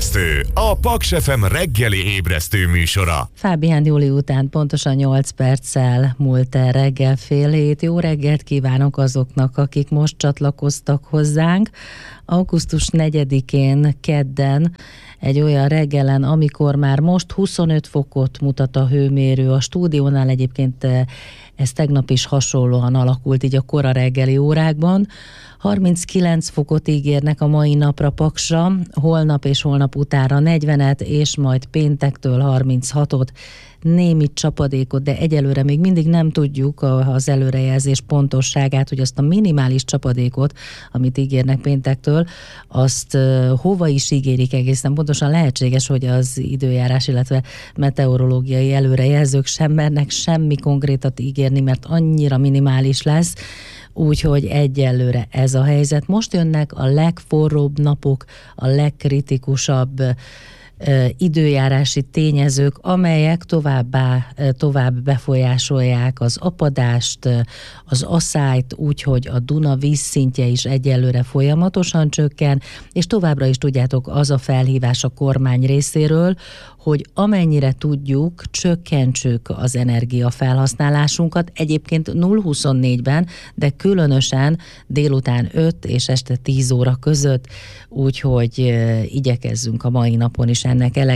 Ébresztő, a Paks FM reggeli ébresztő műsora. Fábián Júli után pontosan 8 perccel múlt el reggel 6:30. Jó reggelt kívánok azoknak, akik most csatlakoztak hozzánk. Augusztus 4-én kedden, egy olyan reggelen, amikor már most 25 fokot mutat a hőmérő. A stúdiónál egyébként ez tegnap is hasonlóan alakult, így a kora reggeli órákban. 39 fokot ígérnek a mai napra Paksra, holnap és holnap utánra 40-et, és majd péntektől 36-ot, némi csapadékot, de egyelőre még mindig nem tudjuk az előrejelzés pontosságát, hogy azt a minimális csapadékot, amit ígérnek péntektől, azt hova is ígérik egészen pontosan. Lehetséges, hogy az időjárás, illetve meteorológiai előrejelzők sem mernek semmi konkrétat ígérni, mert annyira minimális lesz, úgyhogy egyelőre ez a helyzet. Most jönnek a legforróbb napok, a legkritikusabb időjárási tényezők, amelyek tovább befolyásolják az apadást, az aszályt, úgyhogy a Duna vízszintje is egyelőre folyamatosan csökken, és továbbra is tudjátok, az a felhívás a kormány részéről, hogy amennyire tudjuk, csökkentsük az energiafelhasználásunkat, egyébként 0-24-ben, de különösen délután 5 és este 10 óra között, úgyhogy igyekezzünk a mai napon is ennek eleget